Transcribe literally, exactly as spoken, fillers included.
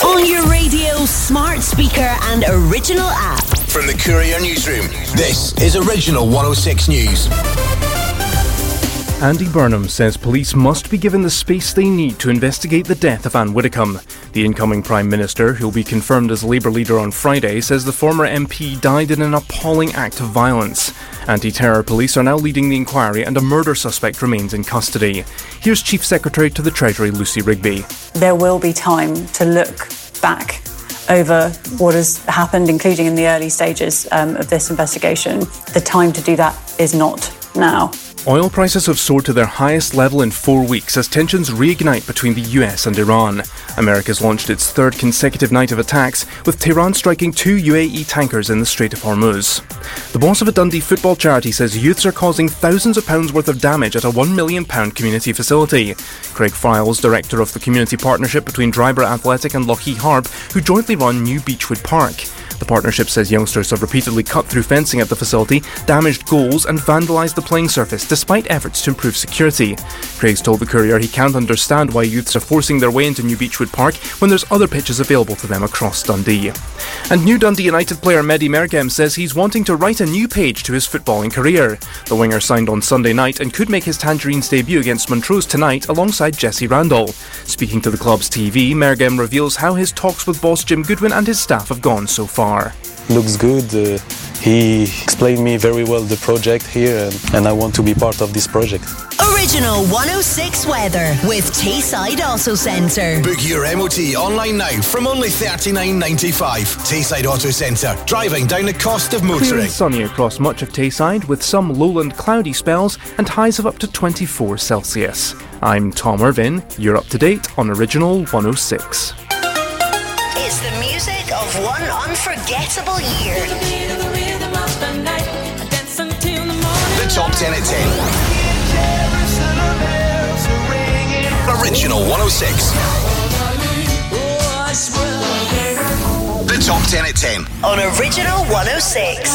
On your radio, smart speaker and original app. From the Courier Newsroom, this is Original one oh six News. Andy Burnham says police must be given the space they need to investigate the death of Anne Widdecombe. The incoming Prime Minister, who will be confirmed as Labour leader on Friday, says the former M P died in an appalling act of violence. Anti-terror police are now leading the inquiry and a murder suspect remains in custody. Here's Chief Secretary to the Treasury, Lucy Rigby. There will be time to look back over what has happened, including in the early stages um, of this investigation. The time to do that is not now. Oil prices have soared to their highest level in four weeks as tensions reignite between the U S and Iran. America's launched its third consecutive night of attacks, with Tehran striking two U A E tankers in the Strait of Hormuz. The boss of a Dundee football charity says youths are causing thousands of pounds worth of damage at a one million pounds community facility. Craig Files, director of the community partnership between Dryborough Athletic and Lochee Harp, who jointly run New Beechwood Park. The partnership says youngsters have repeatedly cut through fencing at the facility, damaged goals and vandalised the playing surface despite efforts to improve security. Craig's told the Courier he can't understand why youths are forcing their way into New Beechwood Park when there's other pitches available to them across Dundee. And new Dundee United player Mehdi Mergem says he's wanting to write a new page to his footballing career. The winger signed on Sunday night and could make his Tangerines debut against Montrose tonight alongside Jesse Randall. Speaking to the club's T V, Mergem reveals how his talks with boss Jim Goodwin and his staff have gone so far. Looks good. Uh, he explained me very well the project here, and, and I want to be part of this project. Original one oh six weather with Tayside Auto Centre. Book your M O T online now from only thirty-nine ninety-five. Tayside Auto Centre, driving down the cost of Clear motoring. and sunny across much of Tayside, with some lowland cloudy spells and highs of up to twenty-four Celsius. I'm Tom Irvin. You're up to date on Original one oh six. It's the music of one unforgettable year. The top ten at ten. Original one oh six. The top ten at ten. On Original one oh six.